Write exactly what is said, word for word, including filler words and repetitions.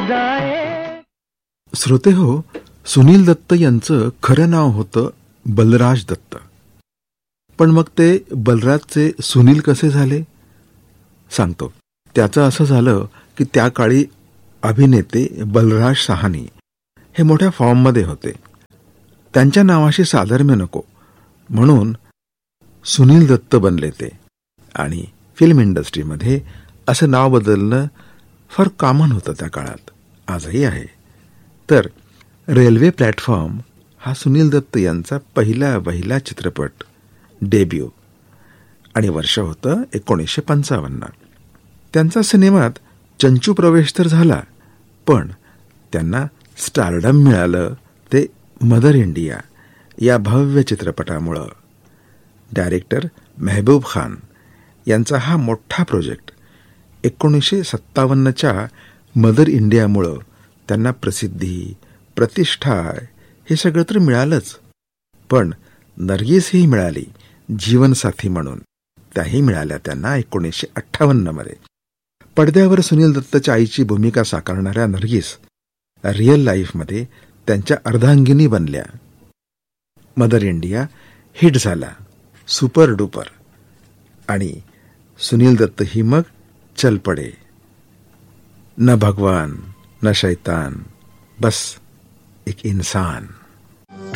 जाए. श्रोते हो, सुनील दत्त यांचं खरं नाव होतं बलराज दत्त. पण मग ते बलराजचे सुनील कसे झाले सांगतो. त्याचं असं झालं की त्या काळी अभिनेते बलराज साहनी हे मोठ्या फॉर्ममध्ये होते. त्यांच्या नावाशी साधर्म्य नको म्हणून सुनील दत्त बनले ते. आणि फिल्म इंडस्ट्रीमध्ये असं नाव बदलणं फार कॉमन होतं त्या काळात, आजही आहे. तर रेल्वे प्लॅटफॉर्म हा सुनील दत्त यांचा पहिला वहिला चित्रपट, डेब्यू, आणि वर्ष होतं एकोणीसशे पंचावन्न. त्यांचा सिनेमात चंचू प्रवेश तर झाला, पण त्यांना स्टारडम मिळालं ते मदर इंडिया या भव्य चित्रपटामुळं. डायरेक्टर मेहबूब खान यांचा हा मोठा प्रोजेक्ट एकोणीसशे सत्तावन्नच्या मदर इंडियामुळं त्यांना प्रसिद्धी, प्रतिष्ठा हे सगळं तर मिळालंच, पण नर्गिसही मिळाली जीवनसाथी म्हणून. त्याही मिळाल्या त्यांना एकोणीसशे अठ्ठावन्नमध्ये. पडद्यावर सुनील दत्तच्या आईची भूमिका साकारणाऱ्या नर्गिस रिअल लाईफमध्ये त्यांच्या अर्धांगिनी बनल्या. मदर इंडिया हिट झाला, सुपर डुपर. आणि सुनील दत्त ही मग चल पडे. न भगवान न शैतान, बस एक इंसान.